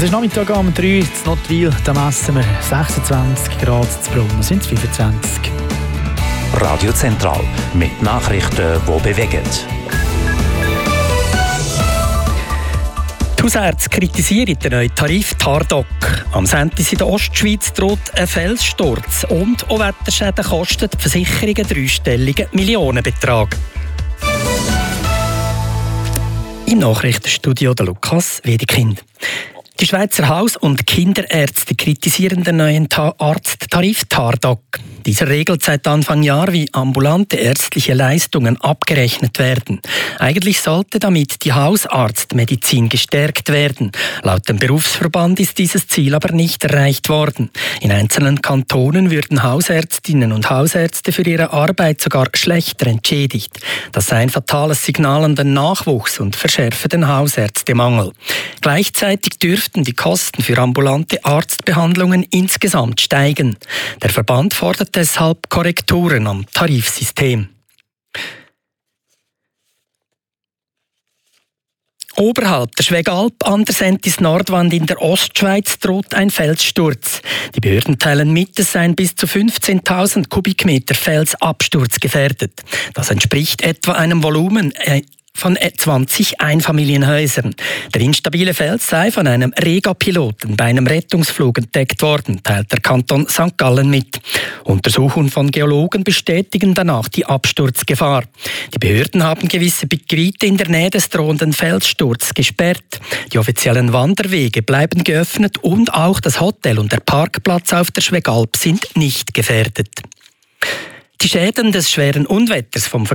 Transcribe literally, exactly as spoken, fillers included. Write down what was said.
Es ist Nachmittag um drei in Notwil, da messen wir sechsundzwanzig Grad, zu Brunnen sind es fünfundzwanzig. Radio Zentral mit Nachrichten, die bewegen. Die Hausärzte kritisieren den neuen Tarif Tardoc. Am Sentis in der Ostschweiz droht ein Felssturz und auch Wetterschäden kosten die Versicherung einen dreistelligen Millionenbetrag. Im Nachrichtenstudio der Lukas Wedekind. Die Schweizer Haus- und Kinderärzte kritisieren den neuen Ta- Arzttarif Tardoc. Dieser regelt seit Anfang Jahr, wie ambulante ärztliche Leistungen abgerechnet werden. Eigentlich sollte damit die Hausarztmedizin gestärkt werden. Laut dem Berufsverband ist dieses Ziel aber nicht erreicht worden. In einzelnen Kantonen würden Hausärztinnen und Hausärzte für ihre Arbeit sogar schlechter entschädigt. Das sei ein fatales Signal an den Nachwuchs und verschärfe den Hausärztemangel. Gleichzeitig dürften die Kosten für ambulante Arztbehandlungen insgesamt steigen. Der Verband fordert deshalb Korrekturen am Tarifsystem. Oberhalb der Schwegalp an der Sentis-Nordwand in der Ostschweiz droht ein Felssturz. Die Behörden teilen mit, es seien bis zu fünfzehntausend Kubikmeter Fels absturzgefährdet. Das entspricht etwa einem Volumen äh, von zwanzig Einfamilienhäusern. Der instabile Fels sei von einem Rega-Piloten bei einem Rettungsflug entdeckt worden, teilt der Kanton Sankt Gallen mit. Untersuchungen von Geologen bestätigen danach die Absturzgefahr. Die Behörden haben gewisse Gebiete in der Nähe des drohenden Felssturzes gesperrt. Die offiziellen Wanderwege bleiben geöffnet und auch das Hotel und der Parkplatz auf der Schwegalp sind nicht gefährdet. Die Schäden des schweren Unwetters vom